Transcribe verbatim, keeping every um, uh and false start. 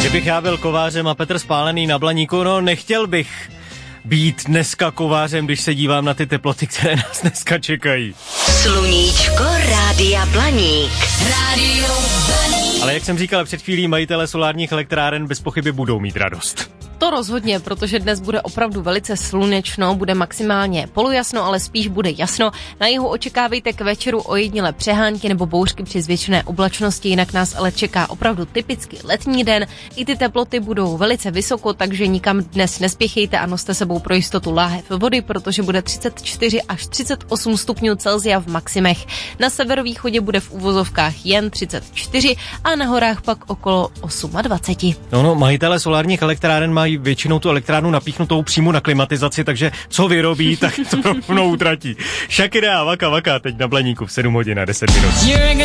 Kdybych já byl kovářem a Petr Spálený na Blaníku, no nechtěl bych být dneska kovářem, když se dívám na ty teploty, které nás dneska čekají. Sluníčko Rádia Blaník. Rádio Blaník. Ale jak jsem říkal před chvílí, majitele solárních elektráren bez pochyby budou mít radost. To rozhodně, protože dnes bude opravdu velice slunečno, bude maximálně polojasno, ale spíš bude jasno. Na jihu očekávejte k večeru ojedinělé přehánky nebo bouřky při zvětšené oblačnosti, jinak nás ale čeká opravdu typicky letní den. I ty teploty budou velice vysoko, takže nikam dnes nespěchejte a noste sebou pro jistotu láhev vody, protože bude třicet čtyři až třicet osm stupňů Celsia v maximech. Na severovýchodě bude v uvozovkách jen třicet čtyři a na horách pak okolo dvacet osm. No, no, majitele solárních elektráren mají většinou tu elektrárnu napíchnutou přímo na klimatizaci, takže co vyrobí, tak to rovnou utratí. Shakira a Waka Waka teď na Blaníku v sedm hodin a deset minut.